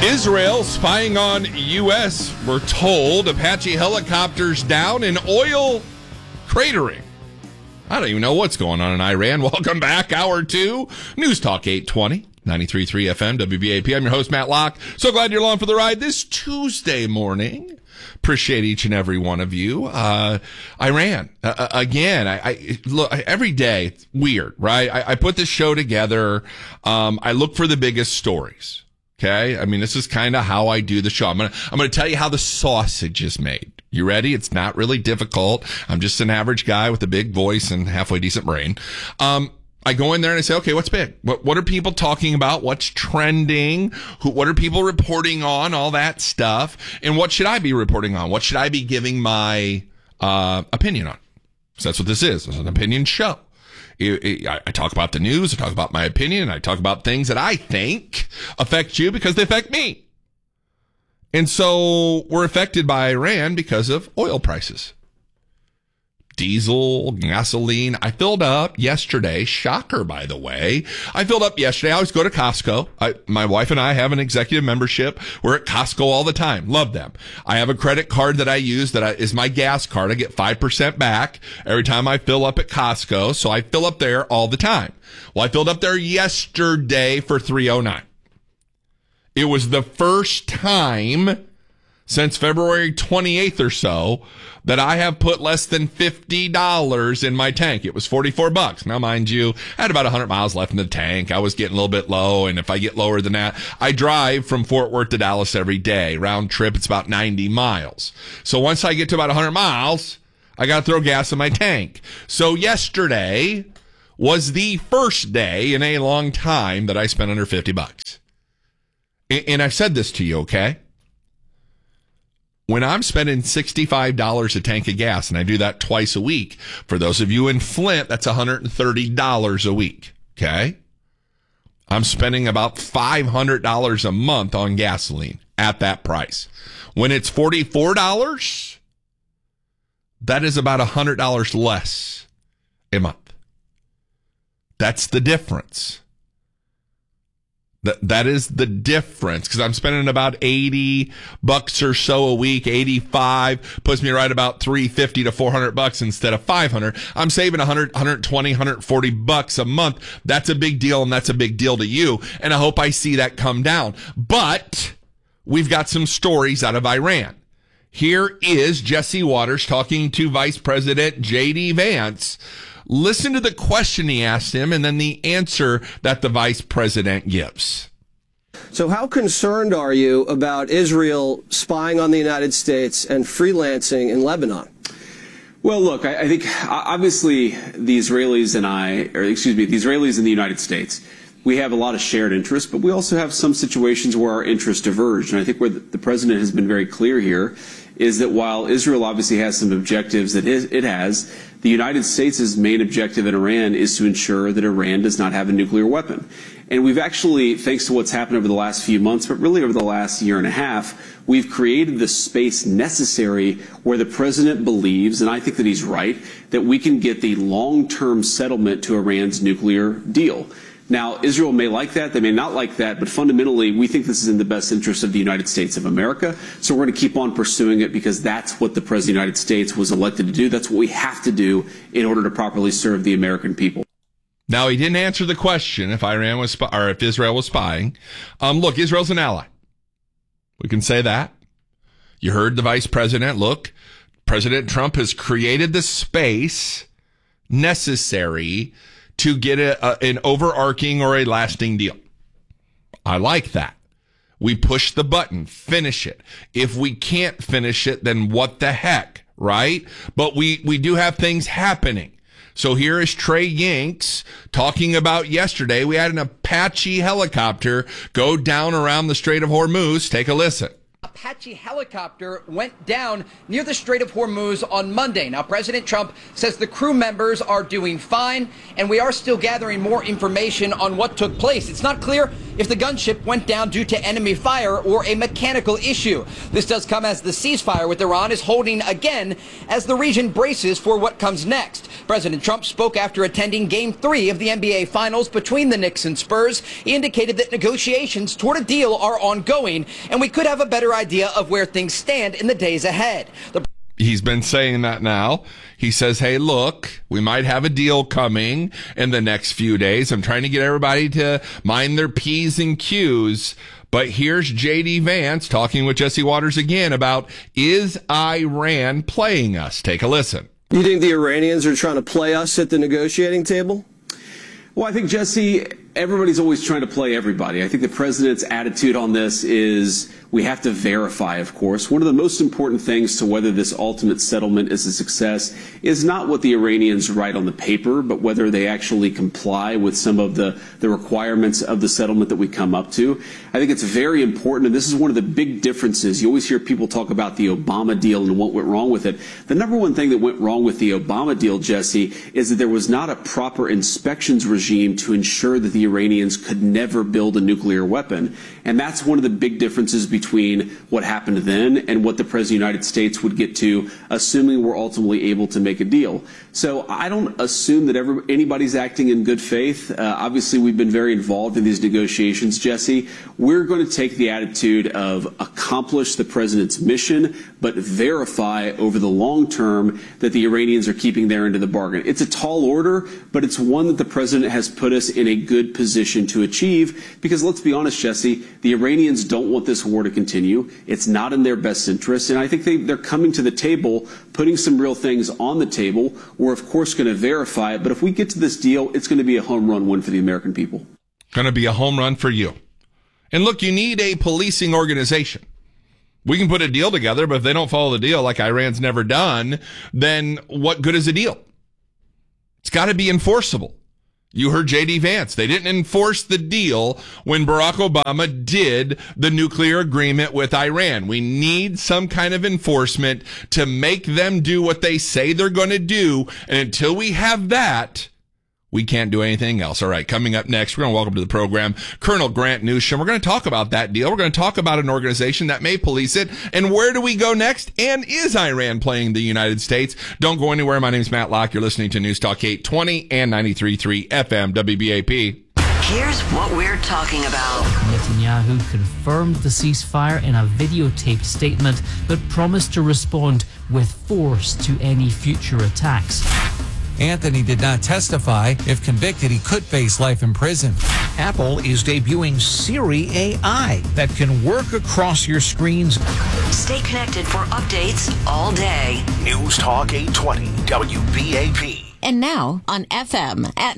Israel spying on U.S. We're told Apache helicopters down and oil cratering. I don't even know what's going on in Iran. Welcome back. Hour 2, News Talk 820, 93.3 FM, WBAP. I'm your host, Matt Locke. So glad you're along for the ride this Tuesday morning. Appreciate each and every one of you. Iran, again, I look every day. It's weird, right? I put this show together. I look for the biggest stories. Okay. I mean, this is kind of how I do the show. I'm going to tell you how the sausage is made. You ready? It's not really difficult. I'm just an average guy with a big voice and halfway decent brain. I go in there and I say, okay, what's big? What are people talking about? What's trending? What are people reporting on? All that stuff. And what should I be reporting on? What should I be giving my, opinion on? So that's what this is. It's an opinion show. I talk about the news, I talk about my opinion, I talk about things that I think affect you because they affect me. And so we're affected by Iran because of oil prices. Diesel, gasoline. I filled up yesterday. Shocker, by the way. I filled up yesterday. I always go to Costco. My wife and I have an executive membership. We're at Costco all the time. Love them. I have a credit card that I use that is my gas card. I get 5% back every time I fill up at Costco. So I fill up there all the time. Well, I filled up there yesterday for $3.09. It was the first time since February 28th or so that I have put less than $50 in my tank. It was $44. Now, mind you, I had about 100 miles left in the tank. I was getting a little bit low, and if I get lower than that, I drive from Fort Worth to Dallas every day. Round trip, it's about 90 miles. So once I get to about 100 miles, I got to throw gas in my tank. So yesterday was the first day in a long time that I spent under $50. And I've said this to you, okay? When I'm spending $65 a tank of gas, and I do that twice a week, for those of you in Flint, that's $130 a week, okay? I'm spending about $500 a month on gasoline at that price. When it's $44, that is about $100 less a month. That's the difference. That is the difference, because I'm spending about $80 or so a week. 85 puts me right about $350 to $400 instead of $500. I'm saving $100, $120, $140 a month. That's a big deal, and that's a big deal to you. And I hope I see that come down. But we've got some stories out of Iran. Here is Jesse Watters talking to Vice President J.D. Vance. Listen to the question he asked him and then the answer that the vice president gives. So how concerned are you about Israel spying on the United States and freelancing in Lebanon? Well, look, I think obviously the Israelis and the Israelis and the United States, we have a lot of shared interests, but we also have some situations where our interests diverge. And I think where the president has been very clear here is that while Israel obviously has some objectives that it has, the United States' main objective in Iran is to ensure that Iran does not have a nuclear weapon. And we've actually, thanks to what's happened over the last few months, but really over the last year and a half, we've created the space necessary where the president believes, and I think that he's right, that we can get the long-term settlement to Iran's nuclear deal. Now, Israel may like that, they may not like that, but fundamentally, we think this is in the best interest of the United States of America. So we're going to keep on pursuing it because that's what the President of the United States was elected to do. That's what we have to do in order to properly serve the American people. Now, he didn't answer the question if Iran was or if Israel was spying. Look, Israel's an ally. We can say that. You heard the vice president. Look, President Trump has created the space necessary to get an overarching or a lasting deal. I like that. We push the button, finish it. If we can't finish it, then what the heck, right? But we do have things happening. So here is Trey Yanks talking about yesterday. We had an Apache helicopter go down around the Strait of Hormuz. Take a listen. Apache helicopter went down near the Strait of Hormuz on Monday. Now, President Trump says the crew members are doing fine, and we are still gathering more information on what took place. It's not clear if the gunship went down due to enemy fire or a mechanical issue. This does come as the ceasefire with Iran is holding again as the region braces for what comes next. President Trump spoke after attending Game 3 of the NBA Finals between the Knicks and Spurs. He indicated that negotiations toward a deal are ongoing, and we could have a better idea of where things stand in the days ahead. He's been saying that now. He says, hey, look, we might have a deal coming in the next few days. I'm trying to get everybody to mind their P's and Q's. But here's J.D. Vance talking with Jesse Waters again about, is Iran playing us? Take a listen. You think the Iranians are trying to play us at the negotiating table? Well, I think, Jesse, everybody's always trying to play everybody. I think the president's attitude on this is we have to verify, of course. One of the most important things to whether this ultimate settlement is a success is not what the Iranians write on the paper, but whether they actually comply with some of the requirements of the settlement that we come up to. I think it's very important, and this is one of the big differences. You always hear people talk about the Obama deal and what went wrong with it. The number one thing that went wrong with the Obama deal, Jesse, is that there was not a proper inspections regime to ensure that the Iranians could never build a nuclear weapon. And that's one of the big differences between what happened then and what the President of the United States would get to, assuming we're ultimately able to make a deal. So I don't assume that anybody's acting in good faith. Obviously, we've been very involved in these negotiations, Jesse. We're going to take the attitude of accomplish the president's mission, but verify over the long term that the Iranians are keeping their end of the bargain. It's a tall order, but it's one that the president has put us in a good position to achieve, because let's be honest, Jesse, the Iranians don't want this war to continue. It's not in their best interest, and I think they're coming to the table, putting some real things on the table. We're, of course, going to verify it, but if we get to this deal, it's going to be a home run win for the American people. Going to be a home run for you. And look, you need a policing organization. We can put a deal together, but if they don't follow the deal like Iran's never done, then what good is a deal? It's got to be enforceable. You heard J.D. Vance. They didn't enforce the deal when Barack Obama did the nuclear agreement with Iran. We need some kind of enforcement to make them do what they say they're going to do. And until we have that, we can't do anything else. All right, coming up next, we're going to welcome to the program Colonel Grant Newsham. We're going to talk about that deal. We're going to talk about an organization that may police it. And where do we go next? And is Iran playing the United States? Don't go anywhere. My name's Matt Locke. You're listening to News Talk 820 and 93.3 FM WBAP. Here's what we're talking about. Netanyahu confirmed the ceasefire in a videotaped statement, but promised to respond with force to any future attacks. Anthony did not testify. If convicted, he could face life in prison. Apple is debuting Siri AI that can work across your screens. Stay connected for updates all day. News Talk 820 WBAP. And now on FM at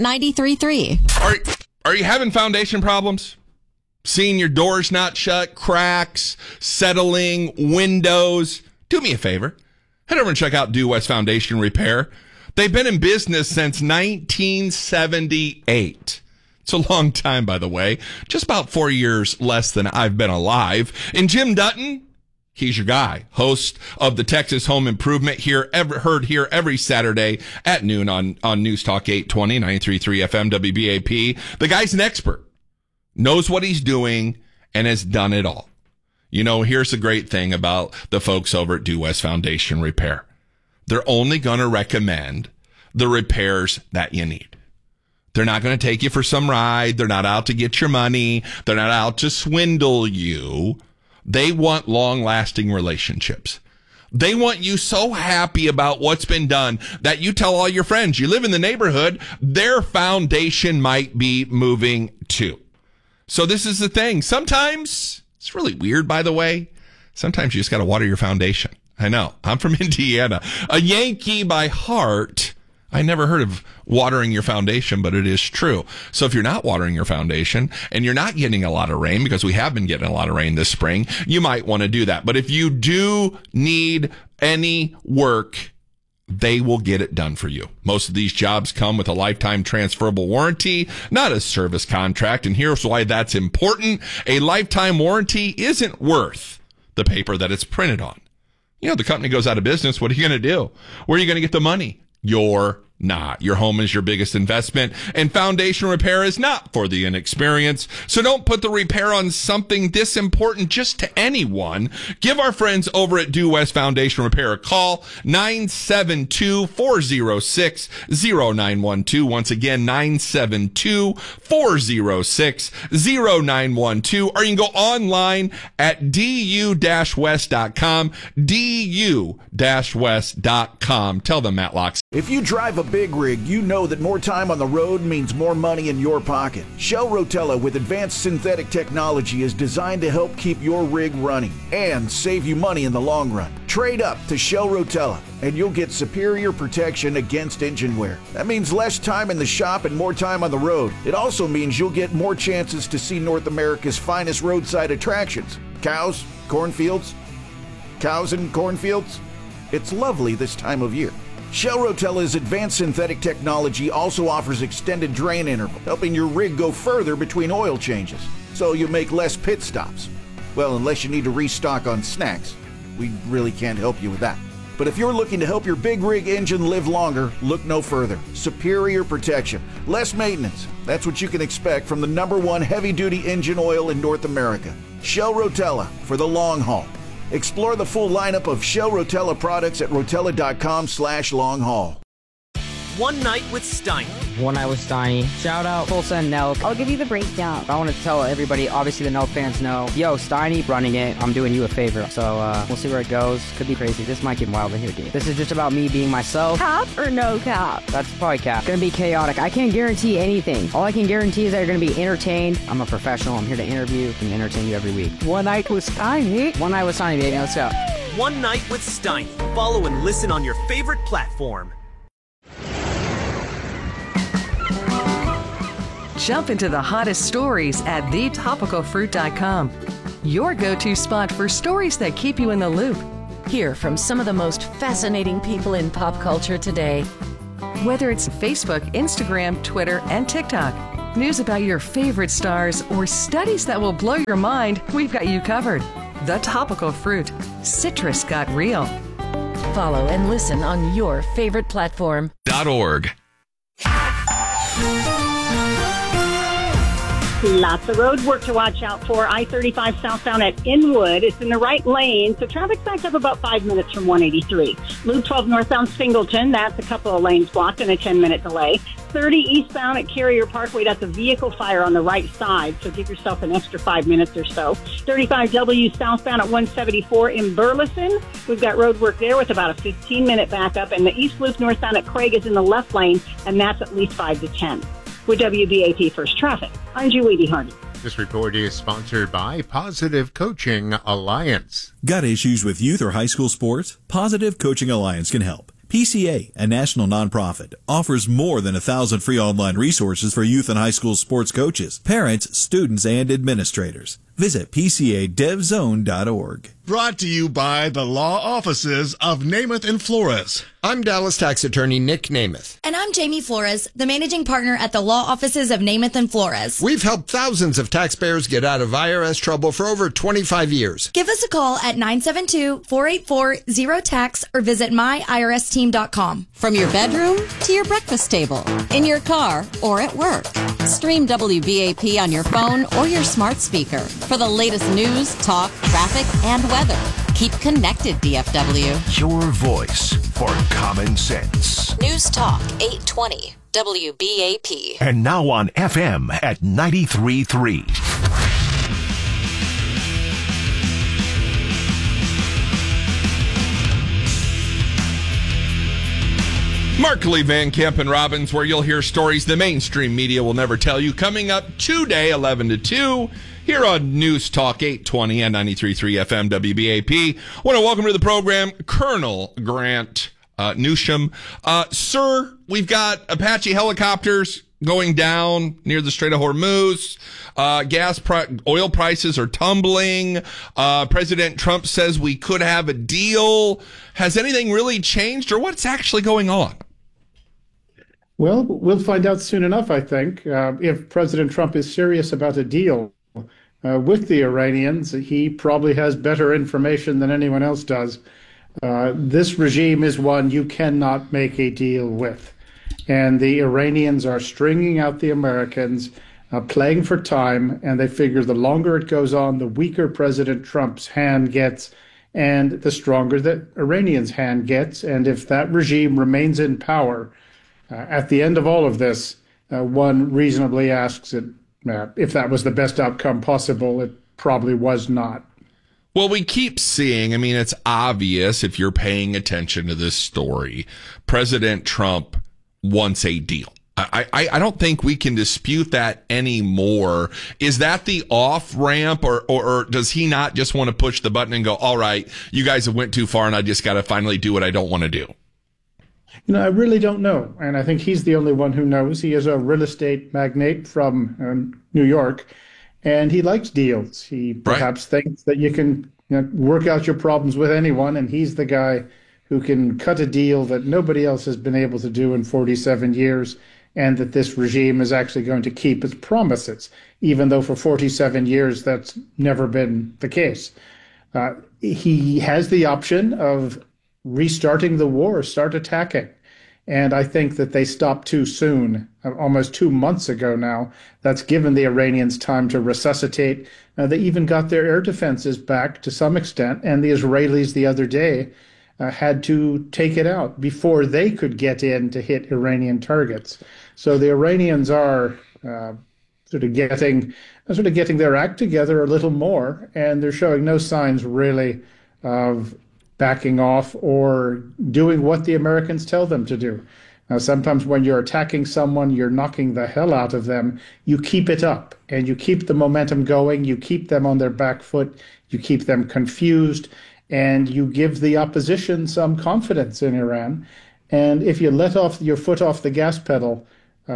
93.3. Are you having foundation problems? Seeing your doors not shut, cracks, settling, windows? Do me a favor. Head over and check out Due West Foundation Repair. They've been in business since 1978. It's a long time, by the way. Just about 4 years less than I've been alive. And Jim Dutton, he's your guy. Host of the Texas Home Improvement heard here every Saturday at noon on News Talk 820, 93.3 FM WBAP. The guy's an expert. Knows what he's doing and has done it all. You know, here's the great thing about the folks over at Due West Foundation Repair. They're only going to recommend the repairs that you need. They're not going to take you for some ride. They're not out to get your money. They're not out to swindle you. They want long-lasting relationships. They want you so happy about what's been done that you tell all your friends. You live in the neighborhood, their foundation might be moving too. So this is the thing. Sometimes, it's really weird, by the way, sometimes you just got to water your foundation. I know. I'm from Indiana. A Yankee by heart. I never heard of watering your foundation, but it is true. So if you're not watering your foundation and you're not getting a lot of rain, because we have been getting a lot of rain this spring, you might want to do that. But if you do need any work, they will get it done for you. Most of these jobs come with a lifetime transferable warranty, not a service contract. And here's why that's important. A lifetime warranty isn't worth the paper that it's printed on. You know, the company goes out of business. What are you going to do? Where are you going to get the money? You're not. Your home is your biggest investment, and foundation repair is not for the inexperienced. So don't put the repair on something this important just to anyone. Give our friends over at Due West Foundation Repair a call, 972-406-0912. Once again, 972-406-0912. Or you can go online at du-west.com, du-west.com. Tell them Matt Locks. If you drive a big rig, you know that more time on the road means more money in your pocket. Shell Rotella with advanced synthetic technology is designed to help keep your rig running and save you money in the long run. Trade up to Shell Rotella and you'll get superior protection against engine wear. That means less time in the shop and more time on the road. It also means you'll get more chances to see North America's finest roadside attractions. Cows, cornfields, cows and cornfields. It's lovely this time of year. Shell Rotella's advanced synthetic technology also offers extended drain interval, helping your rig go further between oil changes, so you make less pit stops. Well, unless you need to restock on snacks. We really can't help you with that. But if you're looking to help your big rig engine live longer, look no further. Superior protection, less maintenance. That's what you can expect from the #1 heavy-duty engine oil in North America. Shell Rotella for the long haul. Explore the full lineup of Shell Rotella products at rotella.com/long-haul. One Night with Steiny. One Night with Steiny. Shout out Tulsa and Nelk. I'll give you the breakdown. I want to tell everybody, obviously the Nelk fans know, yo, Steiny running it, I'm doing you a favor. So we'll see where it goes. Could be crazy. This might get wild in here, dude. This is just about me being myself. Cap or no cap? That's probably cap. It's gonna be chaotic. I can't guarantee anything. All I can guarantee is that you're gonna be entertained. I'm a professional. I'm here to interview and entertain you every week. One Night with Steiny. One Night with Steiny, baby. Let's go. One Night with Steiny. Follow and listen on your favorite platform. Jump into the hottest stories at thetopicalfruit.com. Your go-to spot for stories that keep you in the loop. Hear from some of the most fascinating people in pop culture today. Whether it's Facebook, Instagram, Twitter, and TikTok, news about your favorite stars, or studies that will blow your mind, we've got you covered. The Topical Fruit. Citrus got real. Follow and listen on your favorite platform. .org. Lots of road work to watch out for. I-35 southbound at Inwood. It's in the right lane, so traffic's backed up about 5 minutes from 183. Loop 12 northbound Singleton. That's a couple of lanes blocked and a 10-minute delay. 30 eastbound at Carrier Parkway. That's a vehicle fire on the right side, so give yourself an extra 5 minutes or so. 35W southbound at 174 in Burleson. We've got road work there with about a 15-minute backup, and the east loop northbound at Craig is in the left lane, and that's at least 5 to 10. With WBAP First Traffic, I'm Julie Hardy. This report is sponsored by Positive Coaching Alliance. Got issues with youth or high school sports? Positive Coaching Alliance can help. PCA, a national nonprofit, offers more than 1,000 free online resources for youth and high school sports coaches, parents, students, and administrators. Visit PCADevZone.org. Brought to you by the law offices of Namath and Flores. I'm Dallas tax attorney Nick Namath. And I'm Jamie Flores, the managing partner at the law offices of Namath and Flores. We've helped thousands of taxpayers get out of IRS trouble for over 25 years. Give us a call at 972-484-0TAX or visit myiRSteam.com. From your bedroom to your breakfast table, in your car or at work. Stream WBAP on your phone or your smart speaker for the latest news, talk, traffic, and weather. Keep connected, DFW. Your voice for common sense. News Talk 820 WBAP. And now on FM at 93.3. Markley, Van Camp, and Robbins, where you'll hear stories the mainstream media will never tell you. Coming up today, 11 to 2, here on News Talk 820 and 93.3 FM WBAP. I want to welcome to the program Colonel Grant Newsham. Sir, we've got Apache helicopters going down near the Strait of Hormuz. Oil prices are tumbling. President Trump says we could have a deal. Has anything really changed, or what's actually going on? Well, we'll find out soon enough, I think. If President Trump is serious about a deal, with the Iranians. He probably has better information than anyone else does. This regime is one you cannot make a deal with. And the Iranians are stringing out the Americans, playing for time, and they figure the longer it goes on, the weaker President Trump's hand gets, and the stronger the Iranians' hand gets. And if that regime remains in power, at the end of all of this, one reasonably asks it, if that was the best outcome possible. It probably was not. Well, we keep seeing, I mean, it's obvious if you're paying attention to this story, President Trump wants a deal. I don't think we can dispute that anymore. Is that the off ramp, or does he not just want to push the button and go, all right, you guys have went too far and I just got to finally do what I don't want to do? I really don't know. And I think he's the only one who knows. He is a real estate magnate from New York, and he likes deals. He perhaps thinks that you can work out your problems with anyone, and he's the guy who can cut a deal that nobody else has been able to do in 47 years, and that this regime is actually going to keep its promises, even though for 47 years that's never been the case. He has the option of restarting the war, start attacking. And I think that they stopped too soon, almost 2 months ago now. That's given the Iranians time to resuscitate. They even got their air defenses back to some extent, and the Israelis the other day had to take it out before they could get in to hit Iranian targets. So the Iranians are sort of getting their act together a little more, and they're showing no signs really of backing off or doing what the Americans tell them to do. Now, sometimes when you're attacking someone, you're knocking the hell out of them. You keep it up and you keep the momentum going. You keep them on their back foot. You keep them confused, and you give the opposition some confidence in Iran. And if you let off your foot off the gas pedal,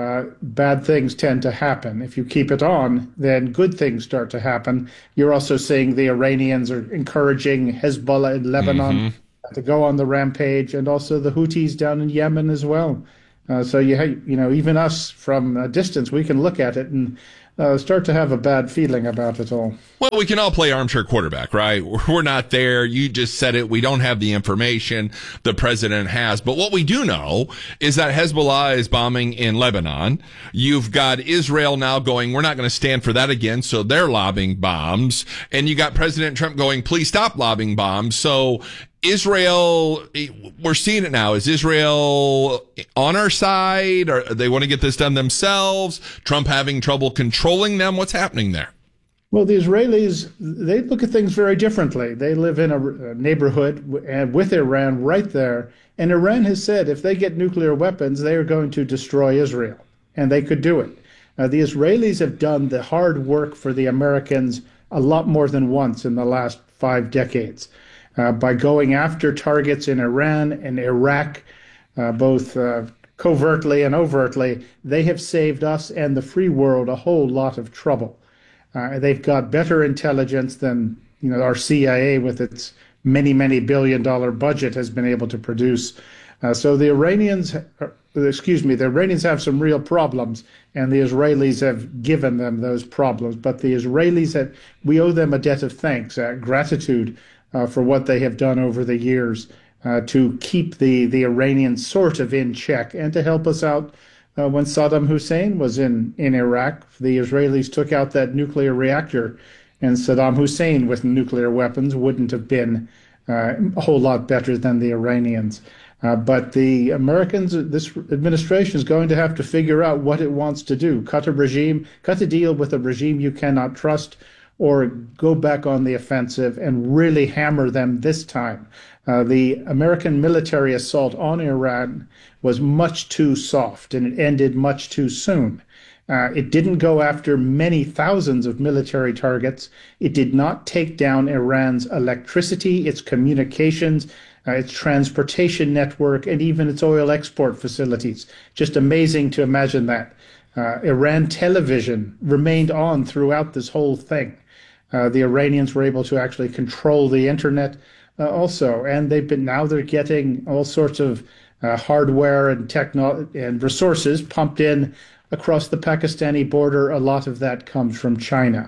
bad things tend to happen. If you keep it on, then good things start to happen. You're also seeing the Iranians are encouraging Hezbollah in Lebanon to go on the rampage, and also the Houthis down in Yemen as well. So even us from a distance, we can look at it and start to have a bad feeling about it all. Well, we can all play armchair quarterback, right? We're not there. You just said it. We don't have the information the president has. But what we do know is that Hezbollah is bombing in Lebanon. You've got Israel now going, we're not going to stand for that again. So they're lobbing bombs. And you got President Trump going, please stop lobbing bombs. So Israel, we're seeing it now. Is Israel on our side, or they want to get this done themselves? Trump having trouble controlling them? What's happening there? Well, the Israelis, they look at things very differently. They live in a neighborhood with Iran right there. And Iran has said if they get nuclear weapons, they are going to destroy Israel. And they could do it. The Israelis have done the hard work for the Americans a lot more than once in the last 5 decades. By going after targets in Iran and Iraq, both covertly and overtly, they have saved us and the free world a whole lot of trouble. They've got better intelligence than our CIA with its many, many billion-dollar budget has been able to produce. So the Iranians have some real problems, and the Israelis have given them those problems. But the Israelis, we owe them a debt of thanks, gratitude, for what they have done over the years to keep the Iranians sort of in check and to help us out when Saddam Hussein was in Iraq. The Israelis took out that nuclear reactor, and Saddam Hussein with nuclear weapons wouldn't have been a whole lot better than the Iranians. But the Americans, this administration is going to have to figure out what it wants to do. Cut a deal with a regime you cannot trust, or go back on the offensive and really hammer them this time. The American military assault on Iran was much too soft, and it ended much too soon. It didn't go after many thousands of military targets. It did not take down Iran's electricity, its communications, its transportation network, and even its oil export facilities. Just amazing to imagine that. Iran television remained on throughout this whole thing. The Iranians were able to actually control the internet also, and they're getting all sorts of hardware and resources pumped in across the Pakistani border. A lot of that comes from China.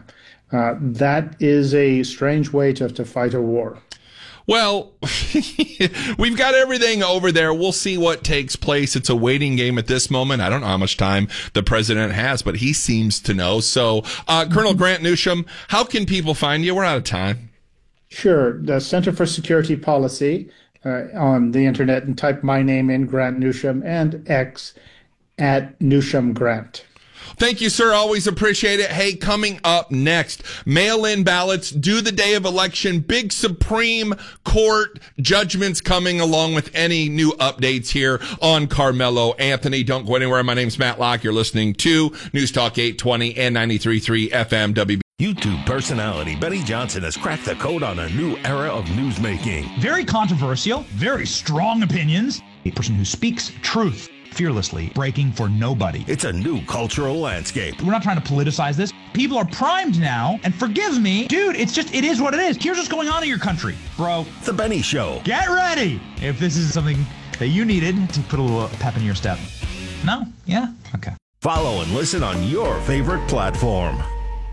That is a strange way to fight a war. Well, we've got everything over there. We'll see what takes place. It's a waiting game at this moment. I don't know how much time the president has, but he seems to know. So, Colonel Grant Newsham, how can people find you? We're out of time. Sure. The Center for Security Policy on the internet, and type my name in, Grant Newsham, and X at Newsham Grant. Thank you, sir. Always appreciate it. Hey, coming up next, mail-in ballots due the day of election. Big Supreme Court judgments coming along with any new updates here on Carmelo Anthony. Don't go anywhere. My name's Matt Locke. You're listening to News Talk 820 and 93.3 FM WB. YouTube personality Benny Johnson has cracked the code on a new era of newsmaking. Very controversial, very strong opinions. A person who speaks truth fearlessly, breaking for nobody. It's a new cultural landscape. We're not trying to politicize this. People are primed now, and forgive me, dude, it is what it is. Here's what's going on in your country, bro. The Benny Show. Get ready if this is something that you needed to put a little pep in your step. No? Yeah? Okay. Follow and listen on your favorite platform.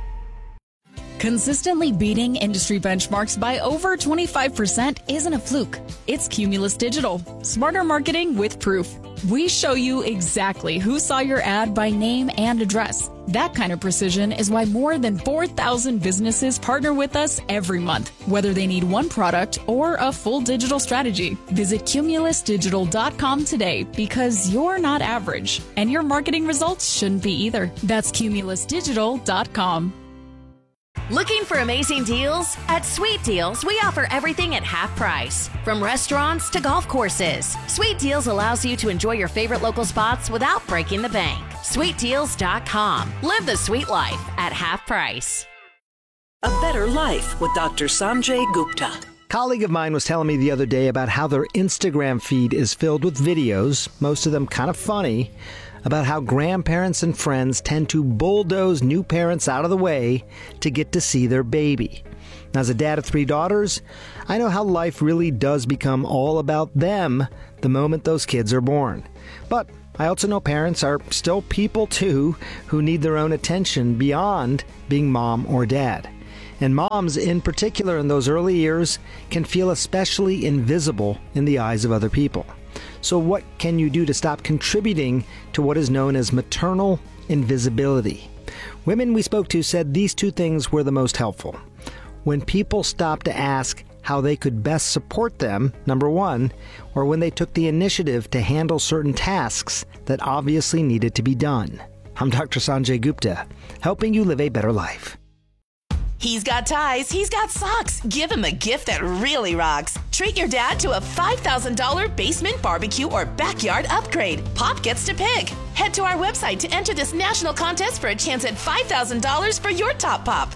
Consistently beating industry benchmarks by over 25% isn't a fluke. It's Cumulus Digital. Smarter marketing with proof. We show you exactly who saw your ad by name and address. That kind of precision is why more than 4,000 businesses partner with us every month, whether they need one product or a full digital strategy. Visit cumulusdigital.com today, because you're not average, and your marketing results shouldn't be either. That's cumulusdigital.com. Looking for amazing deals? At Sweet Deals, we offer everything at half price. From restaurants to golf courses, Sweet Deals allows you to enjoy your favorite local spots without breaking the bank. SweetDeals.com. Live the sweet life at half price. A Better Life with Dr. Sanjay Gupta. A colleague of mine was telling me the other day about how their Instagram feed is filled with videos, most of them kind of funny, about how grandparents and friends tend to bulldoze new parents out of the way to get to see their baby. Now, as a dad of 3 daughters, I know how life really does become all about them the moment those kids are born. But I also know parents are still people too, who need their own attention beyond being mom or dad. And moms, in particular in those early years, can feel especially invisible in the eyes of other people. So what can you do to stop contributing to what is known as maternal invisibility? Women we spoke to said these 2 things were the most helpful. When people stopped to ask how they could best support them, number 1, or when they took the initiative to handle certain tasks that obviously needed to be done. I'm Dr. Sanjay Gupta, helping you live a better life. He's got ties, he's got socks. Give him a gift that really rocks. Treat your dad to a $5,000 basement barbecue or backyard upgrade. Pop gets to pick. Head to our website to enter this national contest for a chance at $5,000 for your top pop.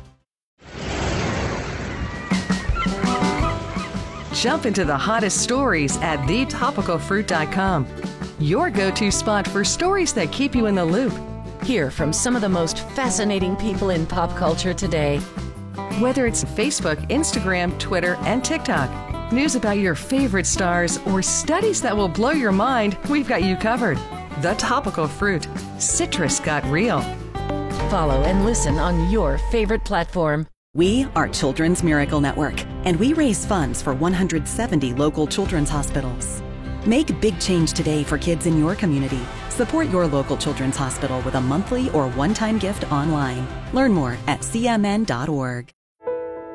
Jump into the hottest stories at thetopicalfruit.com. Your go-to spot for stories that keep you in the loop. Hear from some of the most fascinating people in pop culture today. Whether it's Facebook, Instagram, Twitter, and TikTok, news about your favorite stars, or studies that will blow your mind, we've got you covered. The Topical Fruit. Citrus got real. Follow and listen on your favorite platform. We are Children's Miracle Network, and we raise funds for 170 local children's hospitals. Make big change today for kids in your community. Support your local children's hospital with a monthly or one-time gift online. Learn more at cmn.org.